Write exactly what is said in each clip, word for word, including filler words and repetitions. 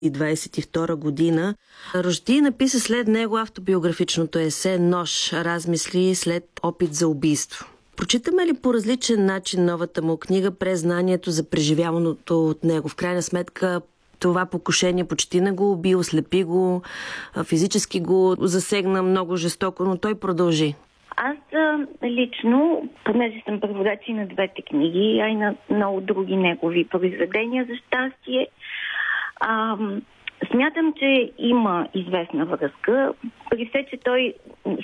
двадесет и втора година. Ружди написа след него автобиографичното есе «Нож. Размисли след опит за убийство». Прочитаме ли по различен начин новата му книга през знанието за преживяваното от него? В крайна сметка това покушение почти не го уби, ослепи го, физически го засегна много жестоко, но той продължи. Аз лично, понеже съм преводач и на двете книги, а и на много други негови произведения, за щастие, а, смятам, че има известна връзка. При все, че той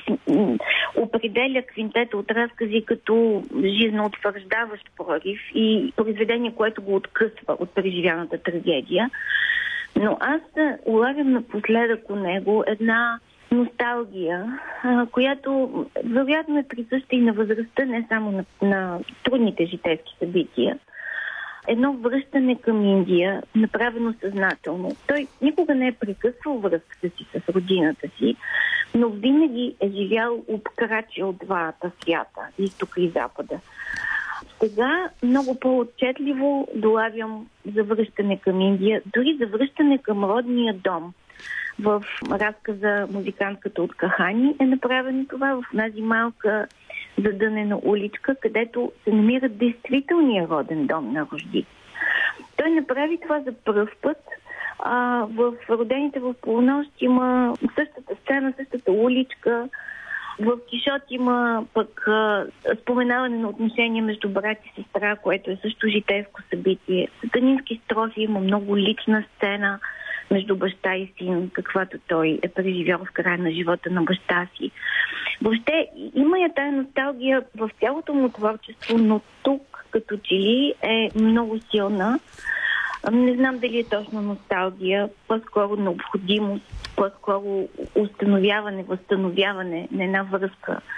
определя квинтета от разкази като жизнеутвърждаващ прорив и произведение, което го откъсва от преживяната трагедия. Но аз улавям напоследък у него една носталгия, която вероятно е присъща и на възрастта, не само на, на трудните житейски събития. Едно връщане към Индия, направено съзнателно. Той никога не е прекъсвал връзката си с родината си, но винаги е живял обкрачил двата свята, изтока и запада. Сега много по-отчетливо долавям за връщане към Индия, дори за връщане към родния дом. В разказа «Музикантката от Кахани» е направено това, в тази малка задънена уличка, където се намира действителния роден дом на Ружди. Той направи това за пръв път. А, в «Родените в полунощ» има същата сцена, същата уличка. В «Кишот» има пък а, споменаване на отношения между брат и сестра, което е също житейско събитие. В «Сатанински строфи» има много лична сцена между баща и син, каквато той е преживял в края на живота на баща си. Въобще има я тая носталгия в цялото му творчество, но тук като че ли е много силна. Не знам дали е точно носталгия, по-скоро необходимост, по-скоро установяване, възстановяване на една връзка